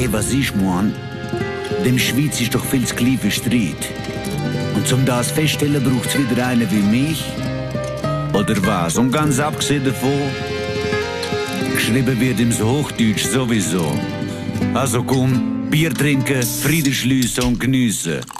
was ich mein? Dem Schweiz ist doch viel zu klein für Streit. Und zum das feststellen braucht's wieder einen wie mich? Oder was? Und ganz abgesehen davon, geschrieben wird im Hochdeutsch sowieso. Also komm, Bier trinken, Frieden schliessen und geniessen.